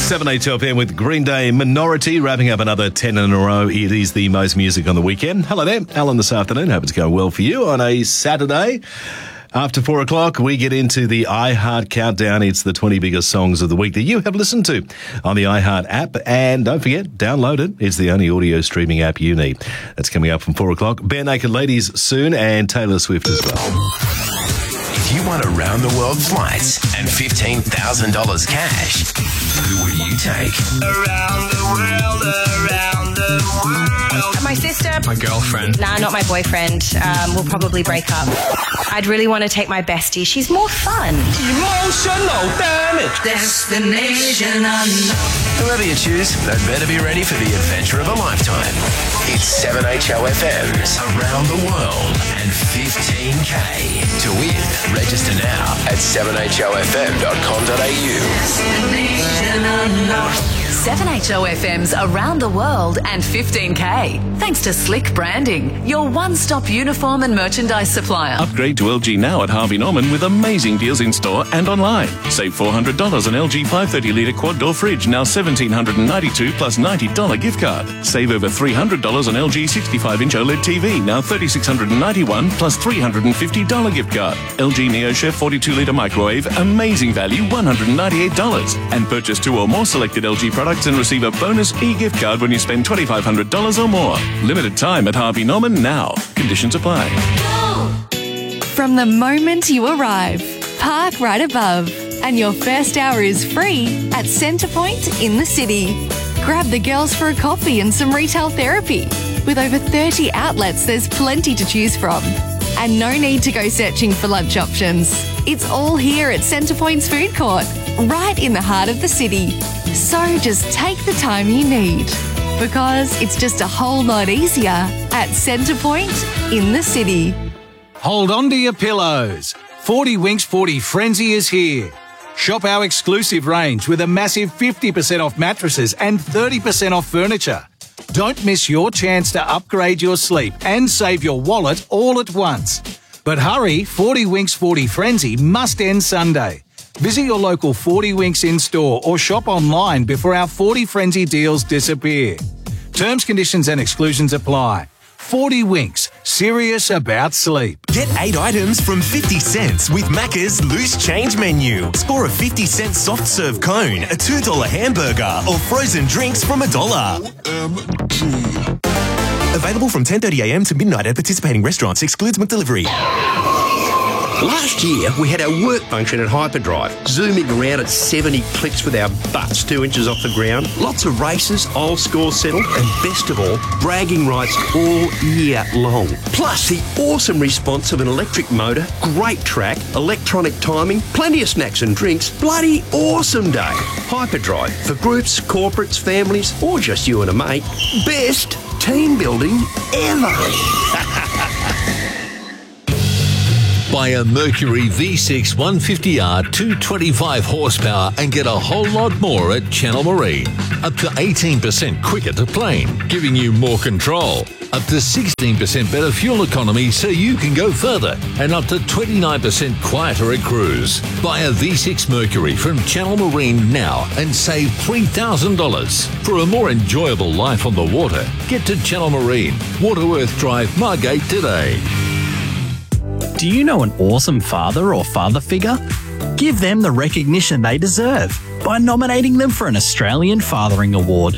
7HLPM with Green Day Minority, wrapping up another 10 in a row. It is the most music on the weekend. Hello there, Alan this afternoon. Hope it's going well for you on a Saturday. After 4 o'clock, we get into the iHeart Countdown. It's the 20 biggest songs of the week that you have listened to on the iHeart app. And don't forget, download it. It's the only audio streaming app you need. That's coming up from 4 o'clock. Bare Naked Ladies soon, and Taylor Swift as well. If you want around-the-world flights and $15,000 cash, who would you take? Around the world, around the world. My sister. My girlfriend. Nah, not my boyfriend. We'll probably break up. I'd really want to take my bestie. She's more fun. Emotional damage. Destination unknown. Whoever you choose, they'd better be ready for the adventure of a lifetime. It's 7HLFM's Around the World and 15K. To win, register now at 7HLFM.com.au. Destination unknown. 7HOFM's Around the World and 15K. Thanks to Slick Branding, your one-stop uniform and merchandise supplier. Upgrade to LG now at Harvey Norman with amazing deals in store and online. Save $400 on LG 530-litre quad-door fridge, now $1,792 plus $90 gift card. Save over $300 on LG 65-inch OLED TV, now $3,691 plus $350 gift card. LG NeoChef 42-litre microwave, amazing value, $198. And purchase 2 or more selected LG products and receive a bonus e-gift card when you spend $2,500 or more. Limited time at Harvey Norman now. Conditions apply. From the moment you arrive, park right above, and your first hour is free at Centrepoint in the city. Grab the girls for a coffee and some retail therapy. With over 30 outlets, there's plenty to choose from. And no need to go searching for lunch options. It's all here at Centrepoint's food court, right in the heart of the city. So just take the time you need, because it's just a whole lot easier at Centrepoint in the city. Hold on to your pillows. 40 Winks 40 Frenzy is here. Shop our exclusive range with a massive 50% off mattresses and 30% off furniture. Don't miss your chance to upgrade your sleep and save your wallet all at once. But hurry, 40 Winks 40 Frenzy must end Sunday. Visit your local 40 Winks in-store or shop online before our 40 Frenzy deals disappear. Terms, conditions and exclusions apply. 40 Winks, serious about sleep. Get 8 items from 50 cents with Macca's Loose Change menu. Score a 50-cent soft serve cone, a $2 hamburger, or frozen drinks from $1. Available from 10:30am to midnight at participating restaurants. Excludes McDelivery. Last year, we had our work function at Hyperdrive, zooming around at 70 clicks with our butts 2 inches off the ground. Lots of races, old score settled, and best of all, bragging rights all year long. Plus, the awesome response of an electric motor, great track, electronic timing, plenty of snacks and drinks. Bloody awesome day. Hyperdrive, for groups, corporates, families, or just you and a mate. Best team building ever. Buy a Mercury V6 150R 225 horsepower and get a whole lot more at Channel Marine. Up to 18% quicker to plane, giving you more control. Up to 16% better fuel economy so you can go further. And up to 29% quieter at cruise. Buy a V6 Mercury from Channel Marine now and save $3,000. For a more enjoyable life on the water, get to Channel Marine, Waterworth Drive, Margate today. Do you know an awesome father or father figure? Give them the recognition they deserve by nominating them for an Australian Fathering Award.